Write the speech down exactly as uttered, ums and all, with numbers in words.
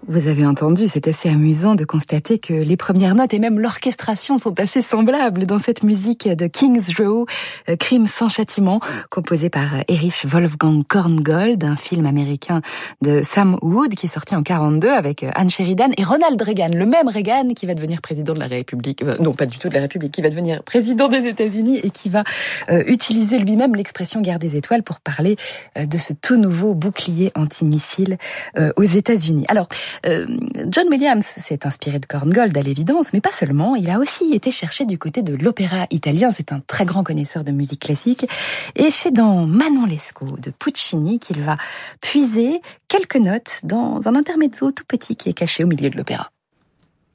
Vous avez entendu, c'est assez amusant de constater que les premières notes et même l'orchestration sont assez semblables dans cette musique de King's Row, Crime sans châtiment, composée par Erich Wolfgang Korngold, un film américain de Sam Wood qui est sorti en quarante-deux avec Anne Sheridan et Ronald Reagan, le même Reagan qui va devenir président de la République, euh, non pas du tout de la République, qui va devenir président des États-Unis et qui va euh, utiliser lui-même l'expression guerre des étoiles pour parler euh, de ce tout nouveau bouclier antimissile euh, aux États-Unis. Alors, Euh, John Williams s'est inspiré de Korngold à l'évidence, mais pas seulement. Il a aussi été cherché du côté de l'opéra italien. C'est un très grand connaisseur de musique classique. Et c'est dans Manon Lescaut de Puccini qu'il va puiser quelques notes dans un intermezzo tout petit qui est caché au milieu de l'opéra.